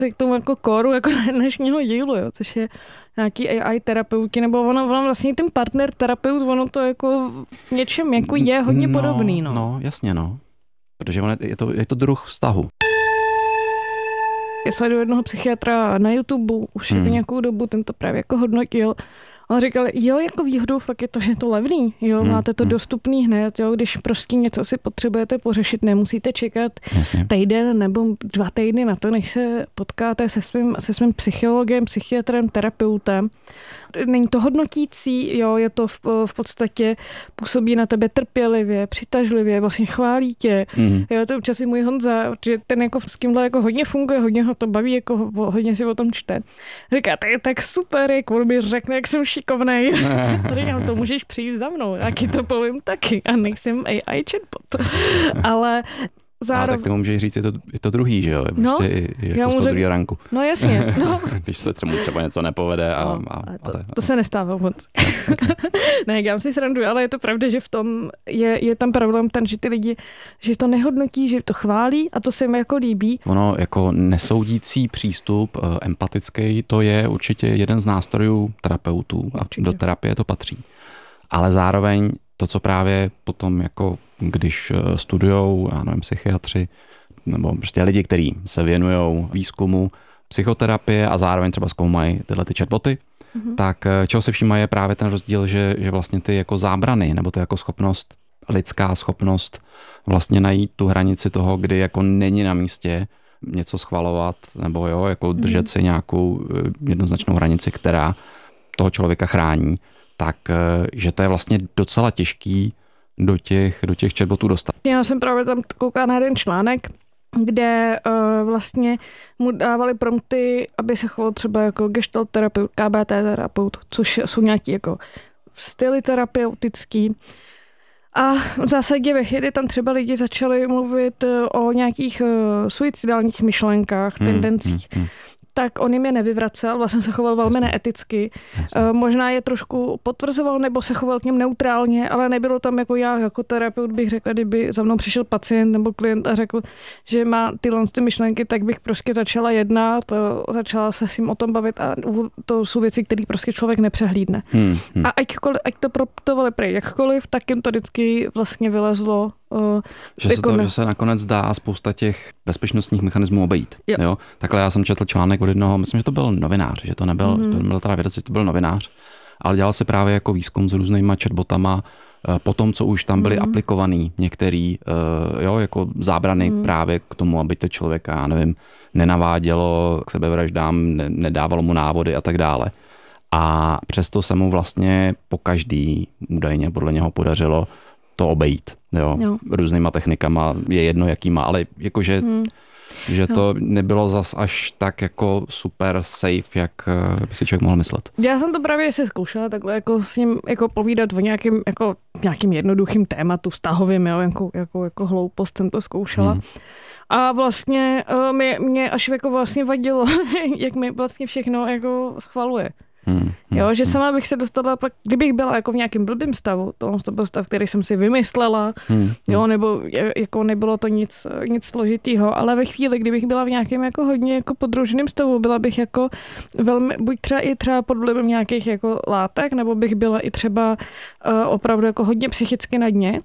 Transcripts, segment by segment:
k tomu jako kóru jako dnešního dílu, jo, což je nějaký AI terapeuti, nebo ono vlastně ten partner terapeut, ono to jako v něčem jako je hodně podobný, no. No, jasně, no. Protože je to druh vztahu. Já sleduju jednoho psychiatra na YouTube, už je to nějakou dobu, ten to právě jako hodnotil. On říkal, jo, jako výhodou fakt je to, že je to levný, jo, máte to dostupný hned, jo, když prostě něco si potřebujete pořešit, nemusíte čekat týden nebo 2 týdny na to, než se potkáte se svým psychologem, psychiatrem, terapeutem. Není to hodnotící, jo, je to v podstatě působí na tebe trpělivě, přitažlivě, vlastně chválí tě. Jo, to občas i můj Honza, že ten jako s kýmhle jako hodně funguje, hodně ho to baví, jako hodně si o tom čte. Říká, to je tak super, jak on mi řekne, jak jsem šikovnej. Říkám, to můžeš přijít za mnou, jaký to povím taky a nejsem AI chatbot. Ale zároveň... tak ty mu můžeš říct, je to druhý, že jo? Je prostě jako z toho druhého ranku. No jasně. No. Když se třeba něco nepovede to se nestává moc. Ne, já si sranduju, ale je to pravda, že v tom je tam problém ten, že ty lidi, že to nehodnotí, že to chválí a to se jim jako líbí. Ono jako nesoudící přístup, empatický, to je určitě jeden z nástrojů terapeutů a do terapie to patří. Ale zároveň to, co právě potom jako když studujou, já nevím, psychiatři, nebo prostě lidi, kteří se věnují výzkumu psychoterapie a zároveň třeba zkoumají tyhle ty chatboty, tak čeho se všímají je právě ten rozdíl, že vlastně ty jako zábrany, nebo to jako lidská schopnost vlastně najít tu hranici toho, kdy jako není na místě něco schvalovat, nebo jo, jako držet si nějakou jednoznačnou hranici, která toho člověka chrání, tak že to je vlastně docela těžký do těch chatbotů dostat. Já jsem právě tam koukala na jeden článek, kde vlastně mu dávali prompty, aby se choval třeba jako gestalt terapeut, KBT terapeut, což jsou nějaký jako styly terapeutický. A v zásadě ve chvíli tam třeba lidi začali mluvit o nějakých suicidálních myšlenkách, tendencích. Tak on jim je nevyvracel, vlastně se choval velmi neeticky. Možná je trošku potvrzoval, nebo se choval k něm neutrálně, ale nebylo tam jako já, jako terapeut bych řekla, kdyby za mnou přišel pacient nebo klient a řekl, že má tyhle myšlenky, tak bych prostě začala jednat, začala se s ním o tom bavit a to jsou věci, které prostě člověk nepřehlídne. A ať to proptovali prej jakkoliv, tak jim to vždycky vlastně vylezlo. Že se nakonec dá spousta těch bezpečnostních mechanismů obejít. Jo? Takhle já jsem četl článek od jednoho, myslím, že to byl novinář, že to nebyl teda vědec, že to byl novinář, ale dělal se právě jako výzkum s různýma chatbotama po tom, co už tam byly aplikovaný některý jako zábrany právě k tomu, aby to člověka, já nevím, nenavádělo k sebevraždám, nedávalo mu návody a tak dále. A přesto se mu vlastně po každý údajně podle něho podařilo to obejít, jo. Různýma technikama, je jedno jakýma, ale jakože že to nebylo zas až tak jako super safe, jak by si člověk mohl myslet. Já jsem to právě si zkoušela takhle jako s ním jako povídat o nějakým jednoduchým tématu vztahovým, jo, jako hloupost jsem to zkoušela. A vlastně mě až jako vlastně vadilo, jak mi vlastně všechno jako schvaluje. Jo, že sama bych se dostala pak, kdybych byla jako v nějakém blbým stavu, to byl stav, který jsem si vymyslela, jo, nebo jako nebylo to nic složitýho, ale ve chvíli, kdybych byla v nějakém jako hodně jako podrouženém stavu, byla bych jako velmi, buď třeba pod vlivem nějakých jako látek, nebo bych byla i třeba opravdu jako hodně psychicky na dně.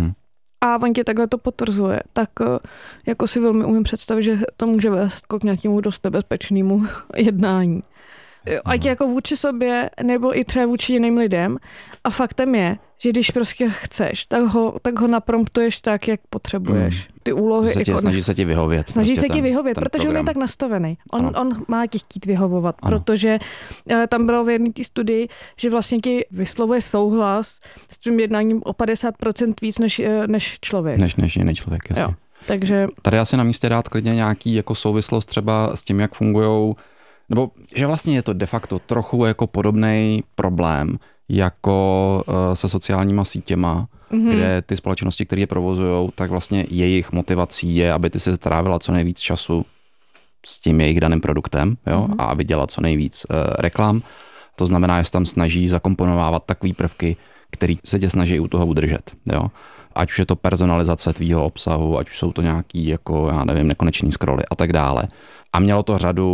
A on tě takhle to potvrzuje, tak jako si velmi umím představit, že to může vést k nějakému dost nebezpečnému jednání. Ať jako vůči sobě, nebo i třeba vůči jiným lidem. A faktem je, že když prostě chceš, tak ho napromptuješ tak, jak potřebuješ. Ty úlohy... Snaží se ti vyhovět. Snaží se ti vyhovět, protože program. On je tak nastavený. On má ti chtít vyhovovat, protože tam bylo v jedné té studii, že vlastně ti vyslovuje souhlas s tím jednáním o 50% víc než člověk. Než jiný člověk, jasně. Jo, takže... Tady asi na místě dát klidně nějaký jako souvislost třeba s tím, jak fungujou, nebo že vlastně je to de facto trochu jako podobný problém jako se sociálníma sítěma, kde ty společnosti, které je provozujou, tak vlastně jejich motivací je, aby ty si strávila co nejvíc času s tím jejich daným produktem, jo, a aby dělat co nejvíc reklam. To znamená, že se tam snaží zakomponovávat takový prvky, který se tě snaží u toho udržet, jo. ať už je to personalizace tvýho obsahu, ať už jsou to nějaký, jako, já nevím, nekonečný scrolly a tak dále. A mělo to řadu